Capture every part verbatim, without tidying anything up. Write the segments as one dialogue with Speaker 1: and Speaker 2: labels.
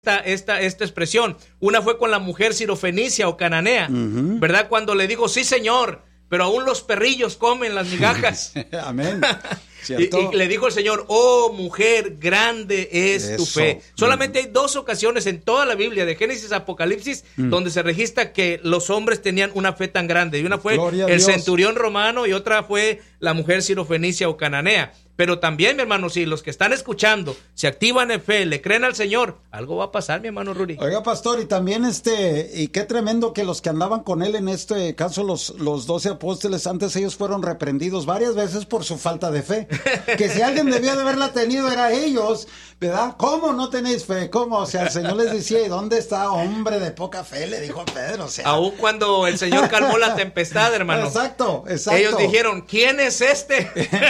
Speaker 1: Esta, esta, esta expresión. Una fue con la mujer sirofenicia o cananea, uh-huh. ¿verdad? Cuando le dijo, sí, señor, pero aún los perrillos comen las migajas.
Speaker 2: Amén.
Speaker 1: y, y le dijo el Señor, oh, mujer, grande es Eso. tu fe. Solamente uh-huh. hay dos ocasiones en toda la Biblia, de Génesis a Apocalipsis, uh-huh. donde se registra que los hombres tenían una fe tan grande. Y una fue Gloria el centurión romano y otra fue la mujer sirofenicia o cananea. Pero también, mi hermano, si los que están escuchando se activan en fe, le creen al Señor, algo va a pasar, mi hermano Rudy.
Speaker 2: Oiga, pastor, y también este, y qué tremendo que los que andaban con él en este caso, los, los doce apóstoles, antes ellos fueron reprendidos varias veces por su falta de fe. Que si alguien debía de haberla tenido era ellos, ¿verdad? ¿Cómo no tenéis fe? ¿Cómo? O sea, el Señor les decía, ¿y dónde está hombre de poca fe? Le dijo a Pedro, o sea.
Speaker 1: Aún cuando el Señor calmó la tempestad, hermano.
Speaker 2: Exacto, exacto.
Speaker 1: Ellos dijeron, ¿quién es este?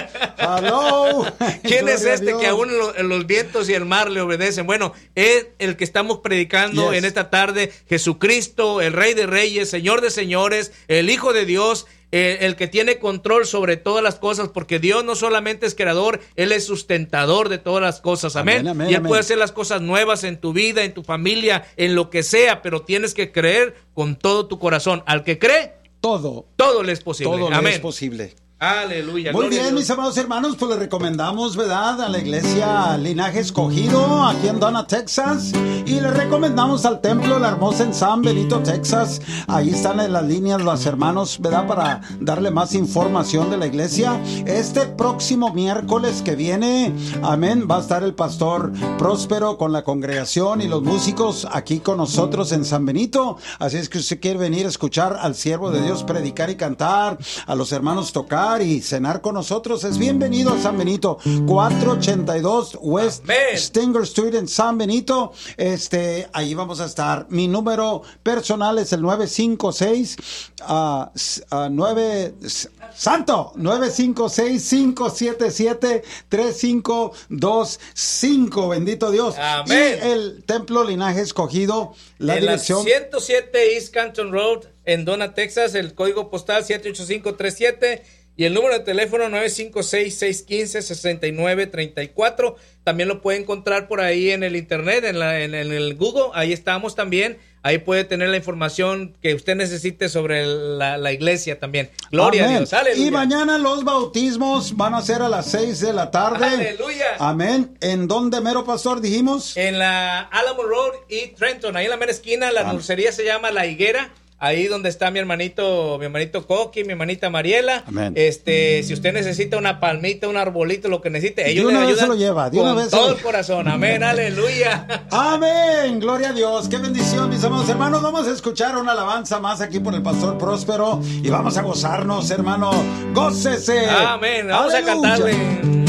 Speaker 2: ¡Aló!
Speaker 1: ¿Quién es este que aún los, los vientos y el mar le obedecen? Bueno, es el que estamos predicando yes. en esta tarde, Jesucristo, el Rey de Reyes, Señor de Señores, el Hijo de Dios, eh, el que tiene control sobre todas las cosas, porque Dios no solamente es creador, Él es sustentador de todas las cosas, amén, amén, amén y Él amén. puede hacer las cosas nuevas en tu vida, en tu familia, en lo que sea, pero tienes que creer con todo tu corazón. Al que cree,
Speaker 2: todo,
Speaker 1: todo le es posible,
Speaker 2: todo
Speaker 1: amén.
Speaker 2: le es posible.
Speaker 1: Aleluya.
Speaker 2: Muy bien, mis amados hermanos, pues les recomendamos, ¿verdad?, a la iglesia Linaje Escogido, aquí en Donna, Texas, y les recomendamos al templo La Hermosa en San Benito, Texas. Ahí están en las líneas los hermanos, ¿verdad?, para darle más información de la iglesia. Este próximo miércoles que viene, amén, va a estar el pastor Próspero con la congregación y los músicos aquí con nosotros en San Benito. Así es que usted quiere venir a escuchar al siervo de Dios predicar y cantar, a los hermanos tocar y cenar con nosotros, es bienvenido a San Benito, cuatrocientos ochenta y dos West Amen. Stinger Street en San Benito. Este, ahí vamos a estar. Mi número personal es el nueve cinco seis uh, uh, nueve Santo nueve cinco seis, cinco siete siete, tres cinco dos cinco. Bendito Dios.
Speaker 1: Amén.
Speaker 2: Y el templo Linaje Escogido, la
Speaker 1: en
Speaker 2: dirección
Speaker 1: la ciento siete East Canton Road en Donna, Texas, el código postal siete ocho cinco tres siete. Y el número de teléfono nueve cinco seis, seis uno cinco, seis nueve tres cuatro. También lo puede encontrar por ahí en el internet, en, la, en, en el Google. Ahí estamos también. Ahí puede tener la información que usted necesite sobre la, la iglesia también. Gloria Amén. a Dios. Aleluya.
Speaker 2: Y mañana los bautismos van a ser a las seis de la tarde.
Speaker 1: Aleluya.
Speaker 2: Amén. ¿En dónde, mero pastor, dijimos?
Speaker 1: En la Alamo Road y Trenton. Ahí en la mera esquina. La Amén. dulcería se llama La Higuera. Ahí donde está mi hermanito, mi hermanito Coqui, mi hermanita Mariela. Amén. Este, si usted necesita una palmita, un arbolito, lo que necesite, ellos le ayudan se lo lleva, de una con vez todo el corazón. Amén, aleluya.
Speaker 2: Amén, gloria a Dios. Qué bendición, mis amados hermanos. Vamos a escuchar una alabanza más aquí por el pastor Próspero y vamos a gozarnos, hermano. Gócese.
Speaker 1: Amén, vamos aleluya. a cantarle.